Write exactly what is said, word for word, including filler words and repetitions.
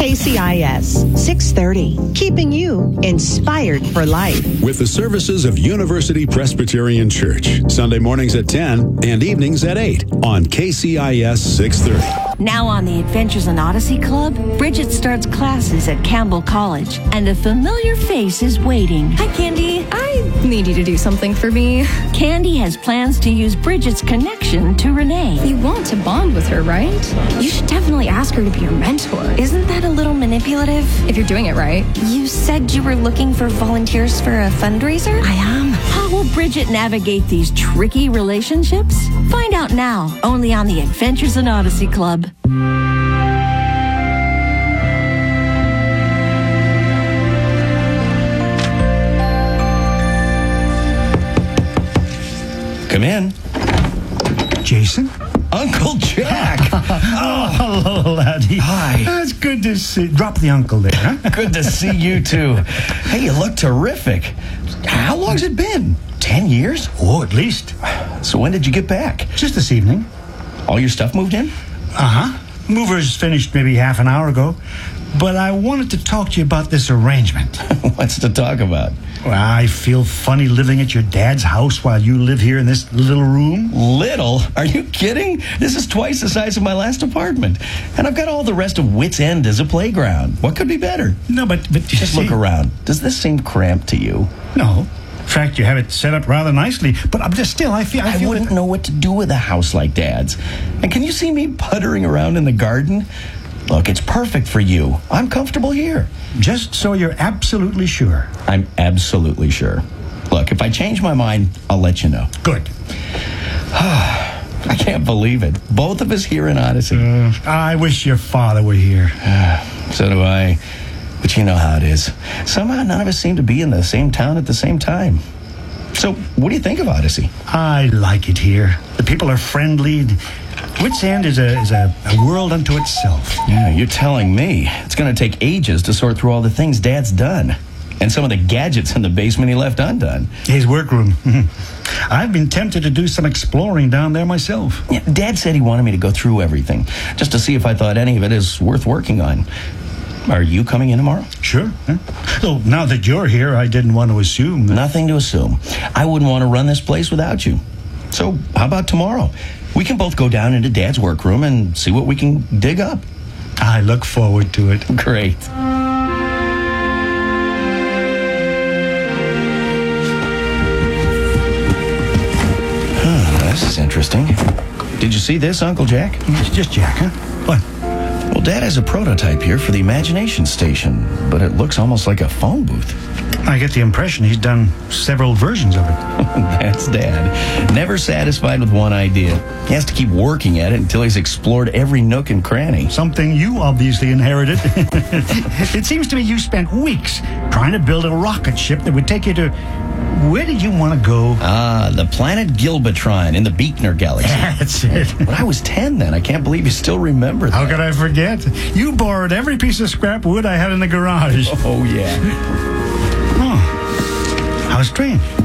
K C I S six thirty, keeping you inspired for life. With the services of University Presbyterian Church, Sunday mornings at ten and evenings at eight on K C I S six thirty. Now on the Adventures in Odyssey Club, Bridget starts classes at Campbell College, and a familiar face is waiting. Hi, Candy. I need you to do something for me. Candy has plans to use Bridget's connection to Renee. You want to bond with her, right? You should definitely ask her to be your mentor. Isn't that a little manipulative? If you're doing it right. You said you were looking for volunteers for a fundraiser? I am. How will Bridget navigate these tricky relationships? Find out now, only on the Adventures in Odyssey Club. Come in. Jason? Uncle Jack. Oh, hello, laddie. Hi. That's good to see. Drop the uncle there, huh? Good to see you, too. Hey, you look terrific. How long's it been? Ten years? Oh, at least. So when did you get back? Just this evening. All your stuff moved in? Uh-huh. Movers finished maybe half an hour ago. But I wanted to talk to you about this arrangement. What's to talk about? Well, I feel funny living at your dad's house while you live here in this little room. Little? Are you kidding? This is twice the size of my last apartment. And I've got all the rest of Wits End as a playground. What could be better? No, but... but Just see, look around. Does this seem cramped to you? No. In fact, you have it set up rather nicely. But I'm just still, I feel... I, I feel wouldn't that... know what to do with a house like Dad's. And can you see me puttering around in the garden? Look, it's perfect for you. I'm comfortable here. Just so you're absolutely sure. I'm absolutely sure. Look, if I change my mind, I'll let you know. Good. I can't believe it. Both of us here in Odyssey. Uh, I wish your father were here. So do I. But you know how it is. Somehow none of us seem to be in the same town at the same time. So what do you think of Odyssey? I like it here. The people are friendly. Wits End is a is a, a world unto itself. Yeah, you're telling me. It's going to take ages to sort through all the things Dad's done. And some of the gadgets in the basement he left undone. His workroom. I've been tempted to do some exploring down there myself. Yeah, Dad said he wanted me to go through everything, just to see if I thought any of it is worth working on. Are you coming in tomorrow? Sure. Huh? So now that you're here, I didn't want to assume that... Nothing to assume. I wouldn't want to run this place without you. So how about tomorrow? We can both go down into Dad's workroom and see what we can dig up. I look forward to it. Great. Huh, this is interesting. Did you see this, Uncle Jack? It's just Jack, huh? What? Well, Dad has a prototype here for the Imagination Station, but it looks almost like a phone booth. I get the impression he's done several versions of it. That's Dad. Never satisfied with one idea. He has to keep working at it until he's explored every nook and cranny. Something you obviously inherited. It seems to me you spent weeks trying to build a rocket ship that would take you to... Where did you want to go? Ah, the planet Gilbatron in the Beekner Galaxy. That's it. But I was ten then. I can't believe you still remember that. How could I forget? You borrowed every piece of scrap wood I had in the garage. Oh, yeah. Oh, how strange.